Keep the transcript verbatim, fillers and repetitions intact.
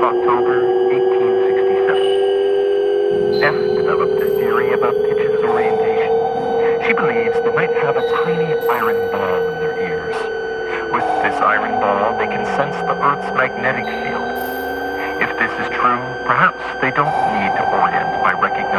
October, eighteen sixty-seven. F developed a theory about pigeons' orientation. She believes they might have a tiny iron ball in their ears. With this iron ball, they can sense the Earth's magnetic field. If this is true, perhaps they don't need to orient by recognizing